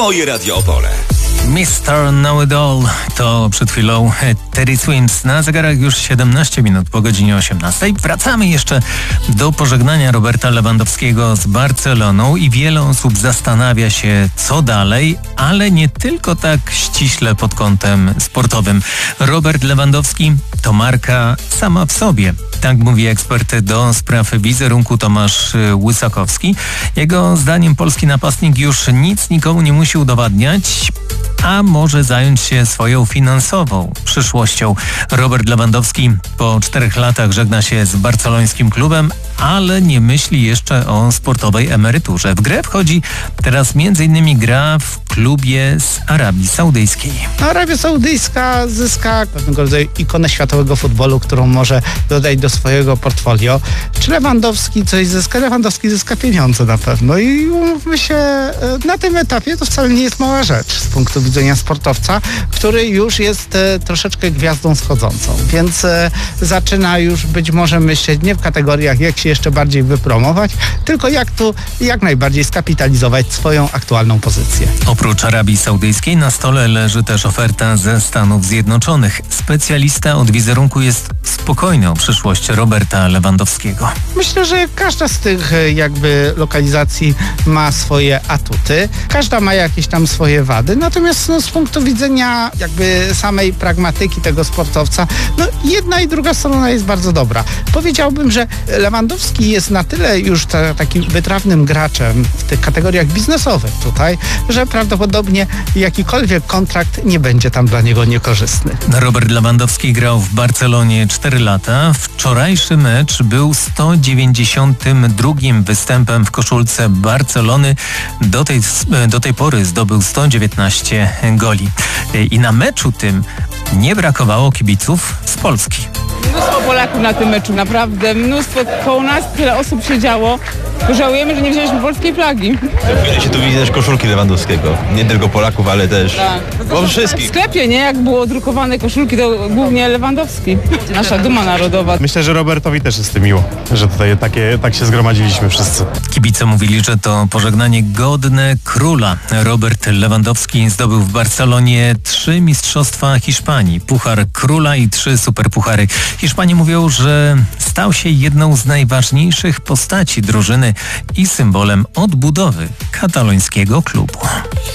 Twoje Radio Opole. Mr. Know It All to przed chwilą Teddy Swims. Na zegarach już 17 minut po godzinie 18. Wracamy jeszcze do pożegnania Roberta Lewandowskiego z Barceloną i wiele osób zastanawia się, co dalej, ale nie tylko tak ściśle pod kątem sportowym. Robert Lewandowski to marka sama w sobie. Tak mówi ekspert do spraw wizerunku Tomasz Łysakowski. Jego zdaniem polski napastnik już nic nikomu nie musi udowadniać, a może zająć się swoją finansową przyszłością. Robert Lewandowski po 4 latach żegna się z barcelońskim klubem, ale nie myśli jeszcze o sportowej emeryturze. W grę wchodzi teraz m.in. gra w klubie z Arabii Saudyjskiej. Arabia Saudyjska zyska pewnego rodzaju ikonę światowego futbolu, którą może dodać do swojego portfolio. Czy Lewandowski coś zyska? Lewandowski zyska pieniądze na pewno i umówmy się, na tym etapie to wcale nie jest mała rzecz z punktu widzenia sportowca, który już jest troszeczkę gwiazdą schodzącą, więc zaczyna już być może myśleć nie w kategoriach jak się jeszcze bardziej wypromować, tylko jak tu jak najbardziej skapitalizować swoją aktualną pozycję. Oprócz Arabii Saudyjskiej na stole leży też oferta ze Stanów Zjednoczonych. Specjalista od wizerunku jest spokojny o przyszłość Roberta Lewandowskiego. Myślę, że każda z tych jakby lokalizacji ma swoje atuty. Każda ma jakieś tam swoje wady. Natomiast z punktu widzenia jakby samej pragmatyki tego sportowca, jedna i druga strona jest bardzo dobra. Powiedziałbym, że Lewandowski jest na tyle już takim wytrawnym graczem w tych kategoriach biznesowych tutaj, że prawdopodobnie jakikolwiek kontrakt nie będzie tam dla niego niekorzystny. Robert Lewandowski grał w Barcelonie 4 lata. Wczorajszy mecz był 192 występem w koszulce Barcelony. Do tej pory zdobył 119 goli. I na meczu tym nie brakowało kibiców z Polski. Mnóstwo Polaków na tym meczu, naprawdę mnóstwo. Koło nas tyle osób siedziało. Żałujemy, że nie wzięliśmy polskiej flagi. Powinno się tu widzieć też koszulki Lewandowskiego. Nie tylko Polaków, ale też wszystkich. W sklepie, nie? Jak było drukowane koszulki, to głównie Lewandowski. Nasza duma narodowa. Myślę, że Robertowi też jest tym miło, że tutaj tak się zgromadziliśmy wszyscy. Kibice mówili, że to pożegnanie godne króla. Robert Lewandowski zdobył w Barcelonie 3 mistrzostwa Hiszpanii, Puchar Króla i 3 superpuchary. Hiszpanie mówią, że stał się jedną z najważniejszych postaci drużyny i symbolem odbudowy katalońskiego klubu.